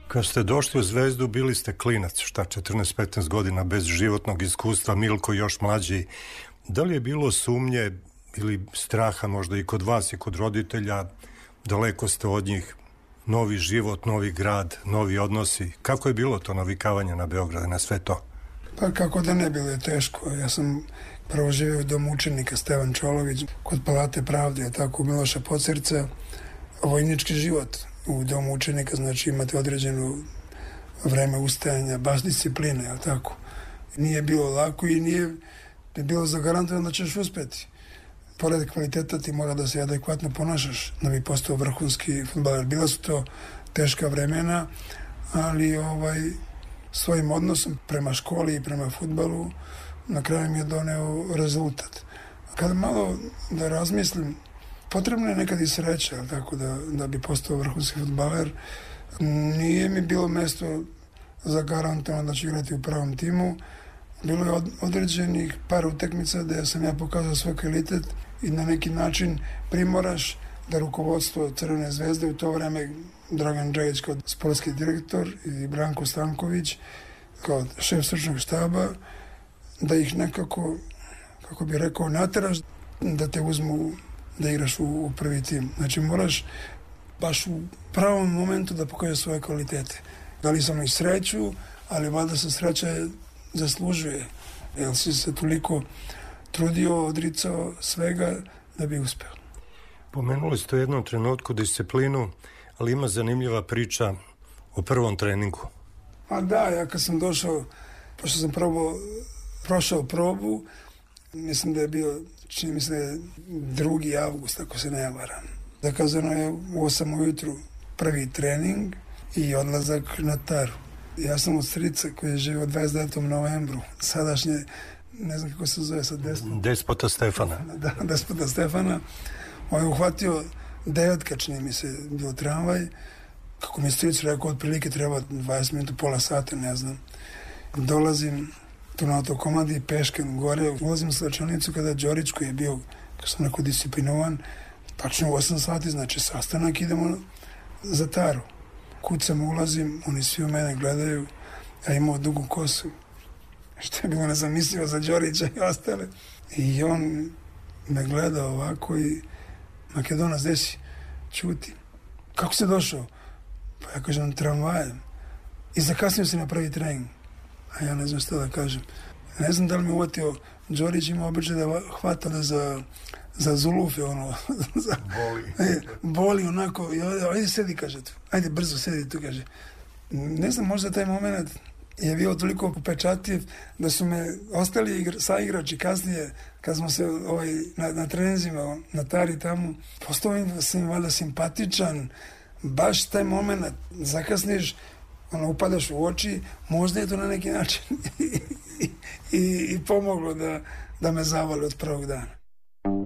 Kad ste došli u Zvezdu, bili ste klinac, 14-15 godina, bez životnog iskustva, Milko još mlađi. Da li je bilo sumnje ili straha možda i kod vas i kod roditelja, daleko ste od njih, novi život, novi grad, novi odnosi? Kako je bilo to navikavanje na Beograd, na sve to? Pa kako da ne, bilo je teško. Ja sam prvo živio u domu učenika Stevan Čolović, kod Palate pravde, tako u Miloša Pocerca. Vojnički život u domu učenika, znači imate određeno vreme ustajanja, baš discipline, jel tako? Nije bilo lako i nije bilo zagarantovano da ćeš uspeti. Pored kvaliteta ti mora da se adekvatno ponašaš da bi postao vrhunski fudbaler. Bila su to teška vremena, ali svojim odnosom prema školi i prema fudbalu na kraju mi je doneo rezultat. Kada malo da razmislim, potrebno je nekad i sreća, tako da bi postao vrhunski fudbaler. Nije mi bilo mesto zagarantovano da ću igrati u prvom timu. Bilo je određenih par utakmica gde sam ja pokazao svoj kvalitet i na neki način primoraš da rukovodstvo Crvene zvezde, u to vreme Dragan Džejić kao sportski direktor i Branko Stanković kao šef stručnog štaba, da ih nekako, kako bi rekao, nateraš da te uzmu da igraš u prvi tim. Znači moraš baš u pravom momentu da pokažeš svoje kvalitete. Dali sam i sreću, ali valjda se sreća zaslužuje, jer si se toliko trudio, odricao svega da bi uspeo. Pomenuli ste u jednom trenutku disciplinu, ali ima zanimljiva priča o prvom treningu. A da, ja kad sam došao, pošto sam prošao probu, mislim da je bio, čini mi se da je 2. avgust, ako se ne varam. Zakazano je u 8 ujutru prvi trening i odlazak na Taru. Ja sam od strica koji je živio 29. novembru, sadašnje, ne znam kako se zove sad, Despota Stefana. Da, Despota Stefana. On je uhvatio 9, čini mi se, bio tramvaj. Kako mi stric rekao, otprilike treba 20 minuta, pola sata, ne znam. Dolazim tu na autokomandi, peškem gore, ulazim u slačanicu kada Đorić, koji je bio, kako sam rekao, disciplinovan, tačno u 8 sati, znači sastanak, idemo za Taru. Kucam, ulazim, oni svi u mene gledaju, ja imao dugu kosu, što je bilo nezamislivo za Đorića i ostale. I on me gleda ovako i Makedonac, gde si? Ćuti. Kako si došao? Pa ja kažem, tramvajem. I zakasnio si na prvi trening. A ja ne znam što da kažem. Ne znam da li mi uvatio, Đorić ima običaj da hvata za zulufe, boli onako, ajde sedi, kaže tu, ajde brzo sedi tu, kaže. Ne znam, možda taj moment je bio toliko upečatljiv da su me ostali saigrači kasnije, kad smo se na treninzima na Tari tamo, postao sam im valjda simpatičan, baš taj moment, zakasniš, upadaš u oči, možda je to na neki način i pomoglo da me zavali od prvog dana.